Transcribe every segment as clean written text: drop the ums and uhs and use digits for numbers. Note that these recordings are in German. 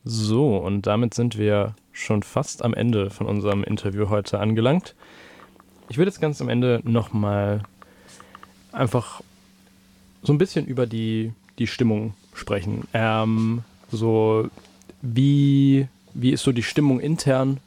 So, und damit sind wir schon fast am Ende von unserem Interview heute angelangt. Ich würde jetzt ganz am Ende nochmal einfach so ein bisschen über die Stimmung sprechen. So, wie ist so die Stimmung intern?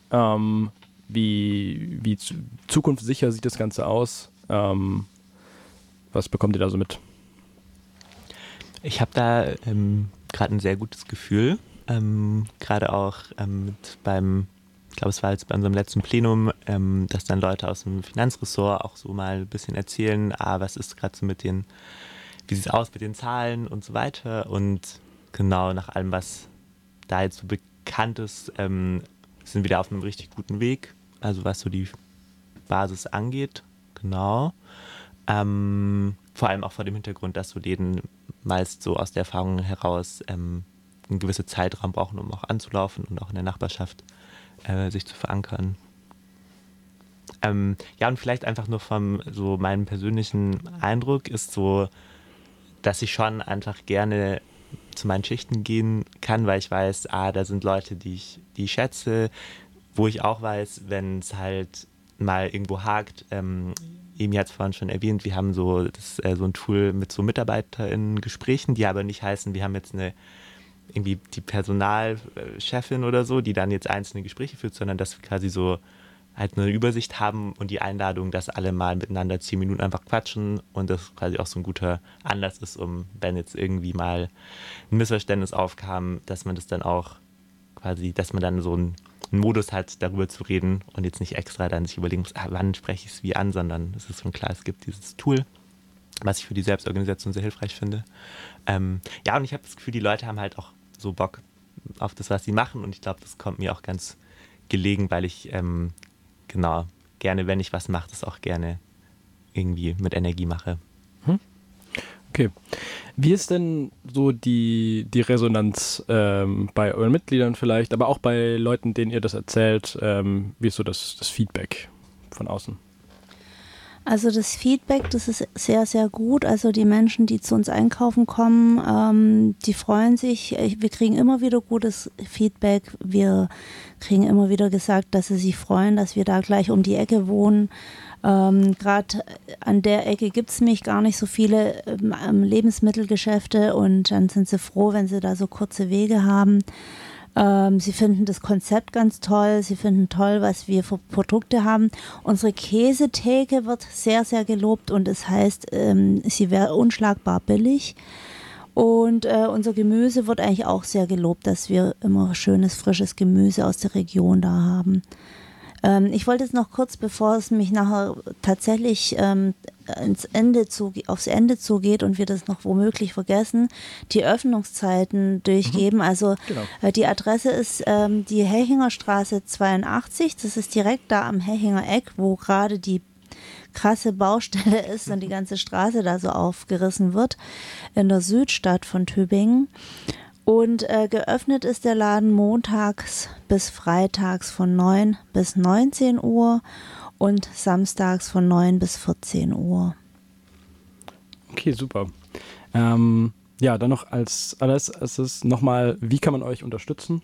Wie zukunftssicher sieht das Ganze aus? Was bekommt ihr da so mit? Ich habe da gerade ein sehr gutes Gefühl. Gerade auch ich glaube, es war jetzt bei unserem letzten Plenum, dass dann Leute aus dem Finanzressort auch so mal ein bisschen erzählen, was ist gerade so wie sieht es aus mit den Zahlen und so weiter. Und genau nach allem, was da jetzt so bekannt ist, sind wir da auf einem richtig guten Weg. Also was so die Basis angeht, genau. Vor allem auch vor dem Hintergrund, dass so Läden meist so aus der Erfahrung heraus einen gewissen Zeitraum brauchen, um auch anzulaufen und auch in der Nachbarschaft sich zu verankern. Ja, und vielleicht einfach nur so meinem persönlichen Eindruck ist so, dass ich schon einfach gerne zu meinen Schichten gehen kann, weil ich weiß, da sind Leute, die ich schätze, wo ich auch weiß, wenn es halt mal irgendwo hakt. Emi hat es vorhin schon erwähnt, wir haben so ein Tool mit so MitarbeiterInnen-Gesprächen, die aber nicht heißen, wir haben jetzt irgendwie die Personalchefin oder so, die dann jetzt einzelne Gespräche führt, sondern dass wir quasi so halt eine Übersicht haben und die Einladung, dass alle mal miteinander 10 Minuten einfach quatschen und das quasi auch so ein guter Anlass ist, wenn jetzt irgendwie mal ein Missverständnis aufkam, dass man das dann auch quasi, dass man dann so einen Modus hat, darüber zu reden und jetzt nicht extra dann sich überlegen muss, wann spreche ich es wie an, sondern es ist schon klar, es gibt dieses Tool, was ich für die Selbstorganisation sehr hilfreich finde. Ja, und ich habe das Gefühl, die Leute haben halt auch so Bock auf das, was sie machen und ich glaube, das kommt mir auch ganz gelegen, weil ich genau gerne, wenn ich was mache, das auch gerne irgendwie mit Energie mache. Okay. Wie ist denn so die Resonanz bei euren Mitgliedern vielleicht, aber auch bei Leuten, denen ihr das erzählt? Wie ist so das Feedback von außen? Also das Feedback, das ist sehr, sehr gut. Also die Menschen, die zu uns einkaufen kommen, die freuen sich. Wir kriegen immer wieder gutes Feedback. Wir kriegen immer wieder gesagt, dass sie sich freuen, dass wir da gleich um die Ecke wohnen. Gerade an der Ecke gibt es nämlich gar nicht so viele Lebensmittelgeschäfte und dann sind sie froh, wenn sie da so kurze Wege haben. Sie finden das Konzept ganz toll. Sie finden toll, was wir für Produkte haben. Unsere Käsetheke wird sehr, sehr gelobt und es heißt, sie wäre unschlagbar billig. Und unser Gemüse wird eigentlich auch sehr gelobt, dass wir immer schönes, frisches Gemüse aus der Region da haben. Ich wollte jetzt noch kurz, bevor es mich nachher tatsächlich aufs Ende zugeht und wir das noch womöglich vergessen, die Öffnungszeiten durchgeben. Also Genau. die Adresse ist die Hechinger Straße 82. Das ist direkt da am Hechinger Eck, wo gerade die krasse Baustelle ist und die ganze Straße da so aufgerissen wird, in der Südstadt von Tübingen. Und geöffnet ist der Laden montags bis freitags von 9 bis 19 Uhr und samstags von 9 bis 14 Uhr. Okay, super. Ja, dann noch als allererstes nochmal, wie kann man euch unterstützen?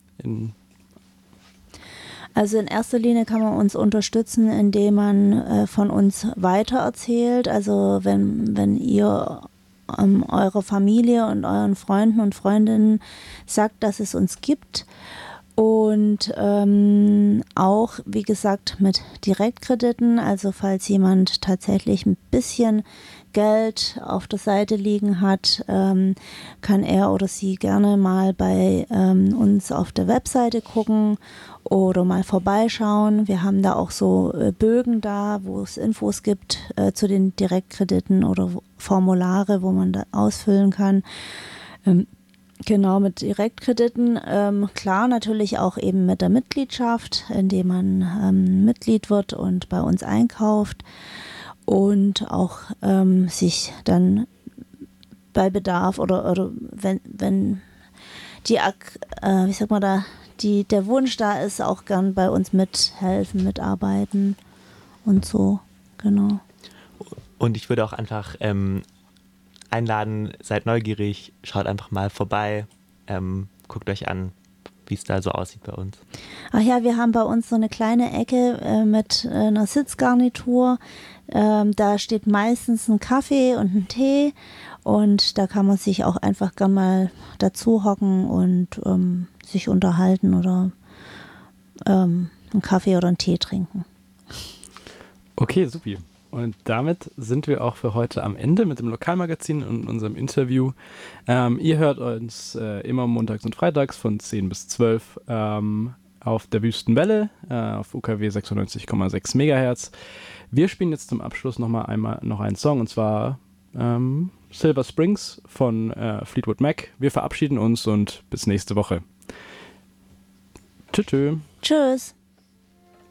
Also in erster Linie kann man uns unterstützen, indem man von uns weitererzählt. Also wenn ihr eurer Familie und euren Freunden und Freundinnen sagt, dass es uns gibt. Und auch, wie gesagt, mit Direktkrediten. Also falls jemand tatsächlich ein bisschen Geld auf der Seite liegen hat, kann er oder sie gerne mal bei uns auf der Webseite gucken oder mal vorbeischauen. Wir haben da auch so Bögen da, wo es Infos gibt zu den Direktkrediten oder Formulare, wo man da ausfüllen kann. Genau, mit Direktkrediten, klar natürlich auch eben mit der Mitgliedschaft, indem man Mitglied wird und bei uns einkauft und auch sich dann bei Bedarf oder wenn wie sagt man da, der Wunsch da ist, auch gern bei uns mithelfen, mitarbeiten und so, genau. Und ich würde auch einfach einladen, seid neugierig, schaut einfach mal vorbei, guckt euch an, wie es da so aussieht bei uns. Ach ja, wir haben bei uns so eine kleine Ecke mit einer Sitzgarnitur. Da steht meistens ein Kaffee und ein Tee und da kann man sich auch einfach gern mal dazu hocken und sich unterhalten oder einen Kaffee oder einen Tee trinken. Okay, supi. Und damit sind wir auch für heute am Ende mit dem Lokalmagazin und unserem Interview. Ihr hört uns immer montags und freitags von 10 bis 12 auf der Wüstenwelle auf UKW 96,6 MHz. Wir spielen jetzt zum Abschluss noch einen Song, und zwar Silver Springs von Fleetwood Mac. Wir verabschieden uns und bis nächste Woche. Tschüss. Tschüss.